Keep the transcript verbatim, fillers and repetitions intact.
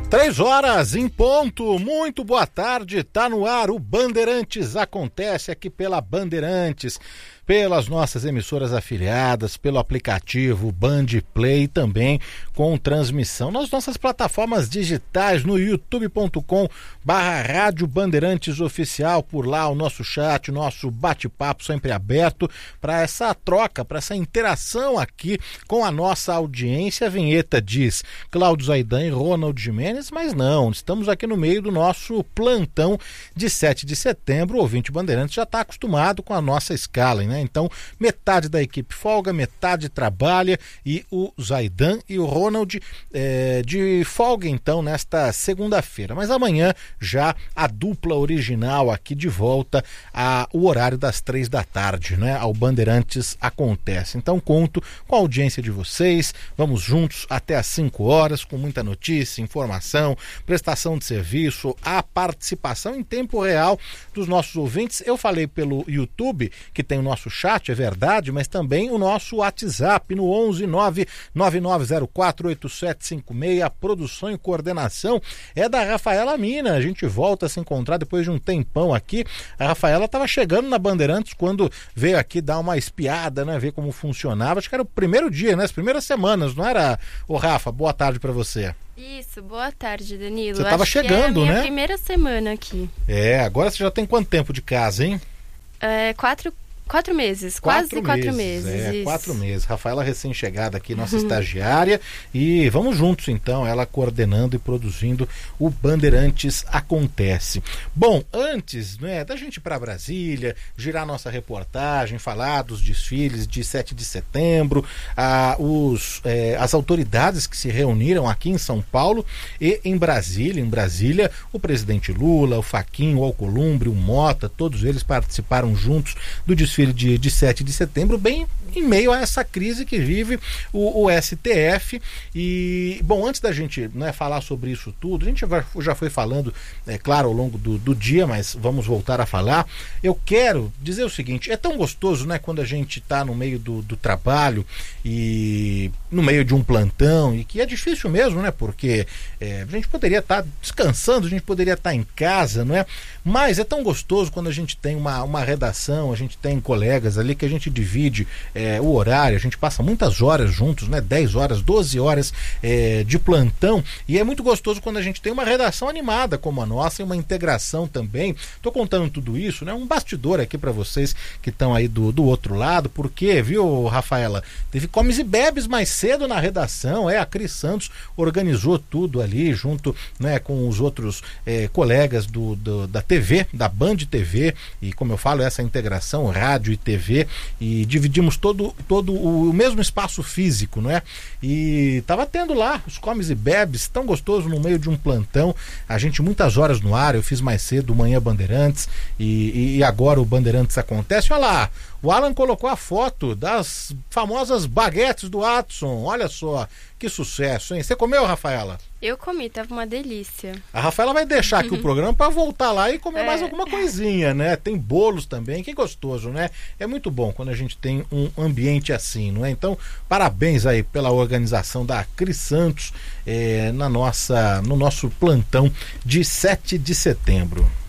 Três horas em ponto, muito boa tarde, tá no ar o Bandeirantes Acontece aqui pela Bandeirantes, pelas nossas emissoras afiliadas, pelo aplicativo Band Play, também com transmissão nas nossas plataformas digitais, no youtube ponto com barra Rádio Bandeirantes Oficial. Por lá o nosso chat, o nosso bate-papo sempre aberto para essa troca, para essa interação aqui com a nossa audiência. A vinheta diz Cláudio Zaidan e Ronald Gimenez, mas não, estamos aqui no meio do nosso plantão de sete de setembro. O ouvinte Bandeirantes já está acostumado com a nossa escala, né? Então, metade da equipe folga, metade trabalha, e o Zaidan e o Ronald é, de folga, então, nesta segunda-feira. Mas amanhã já a dupla original aqui de volta ao horário das três da tarde, né? Ao Bandeirantes Acontece. Então, conto com a audiência de vocês, vamos juntos até às cinco horas, com muita notícia, informação, prestação de serviço, a participação em tempo real dos nossos ouvintes. Eu falei pelo YouTube, que tem o nosso chat, é verdade, mas também o nosso WhatsApp no onze nove nove nove zero quatro oito sete cinco seis. A produção e coordenação é da Rafaela Mina. A gente volta a se encontrar depois de um tempão aqui. A Rafaela estava chegando na Bandeirantes quando veio aqui dar uma espiada, né, ver como funcionava. Acho que era o primeiro dia, né, as primeiras semanas, não era? Ô Rafa, boa tarde para você. Isso, boa tarde, Danilo. Você estava chegando, é a minha né? Primeira semana aqui. É, agora você já tem quanto tempo de casa, hein? É, quatro, quatro meses, quase quatro, quatro meses. É, isso. quatro meses. Rafaela recém-chegada aqui, nossa estagiária, e vamos juntos então, ela coordenando e produzindo o Bandeirantes Acontece. Bom, antes, né, da gente ir para Brasília, girar nossa reportagem, falar dos desfiles de sete de setembro, ah, os, eh, as autoridades que se reuniram aqui em São Paulo e em Brasília. Em Brasília, o presidente Lula, o Fachin, o Alcolumbre, o Mota, todos eles participaram juntos do desfile De, de sete de setembro, bem em meio a essa crise que vive o, o S T F. E, bom, antes da gente, né, falar sobre isso tudo, a gente já, já foi falando, é claro, ao longo do, do dia, mas vamos voltar a falar. Eu quero dizer o seguinte: é tão gostoso, né, quando a gente está no meio do, do trabalho e no meio de um plantão, e que é difícil mesmo, né, porque é, a gente poderia estar tá descansando, a gente poderia estar tá em casa, não é? Mas é tão gostoso quando a gente tem uma, uma redação, a gente tem colegas ali que a gente divide é, o horário, a gente passa muitas horas juntos, né? dez horas, doze horas é, de plantão, e é muito gostoso quando a gente tem uma redação animada como a nossa e uma integração também. Tô contando tudo isso, né? Um bastidor aqui para vocês que estão aí do, do outro lado, porque, viu, Rafaela, teve comes e bebes mais cedo na redação, é, a Cris Santos organizou tudo ali junto, né, com os outros é, colegas do, do, da T V, da Band T V, e como eu falo, essa integração rádio e T V, e dividimos todo, todo o mesmo espaço físico, não é? E tava tendo lá os comes e bebes, tão gostoso no meio de um plantão, a gente muitas horas no ar. Eu fiz mais cedo, Manhã Bandeirantes, e, e agora o Bandeirantes Acontece. Olha lá, o Alan colocou a foto das famosas baguetes do Watson, olha só, que sucesso, hein? Você comeu, Rafaela? Eu comi, tava uma delícia. A Rafaela vai deixar aqui o programa para voltar lá e comer é. mais alguma coisinha, né? Tem bolos também, que gostoso, né? É muito bom quando a gente tem um ambiente assim, não é? Então, parabéns aí pela organização da Cris Santos é, na nossa, no nosso plantão de sete de setembro.